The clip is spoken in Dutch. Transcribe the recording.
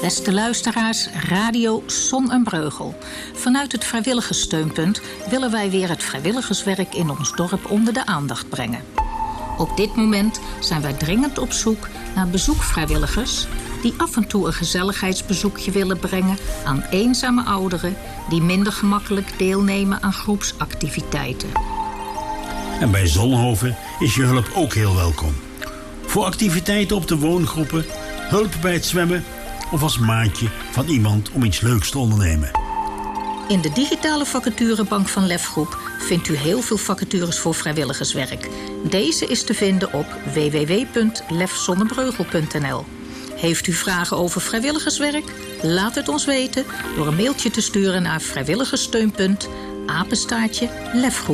Beste luisteraars, Radio Zon en Breugel. Vanuit het vrijwilligerssteunpunt willen wij weer het vrijwilligerswerk in ons dorp onder de aandacht brengen. Op dit moment zijn wij dringend op zoek naar bezoekvrijwilligers die af en toe een gezelligheidsbezoekje willen brengen aan eenzame ouderen die minder gemakkelijk deelnemen aan groepsactiviteiten. En bij Zonhoven is je hulp ook heel welkom. Voor activiteiten op de woongroepen, hulp bij het zwemmen of als maatje van iemand om iets leuks te ondernemen. In de digitale vacaturebank van Lefgroep vindt u heel veel vacatures voor vrijwilligerswerk. Deze is te vinden op www.lefzonnebreugel.nl. Heeft u vragen over vrijwilligerswerk? Laat het ons weten door een mailtje te sturen naar vrijwilligerssteunpunt @Lefgroep.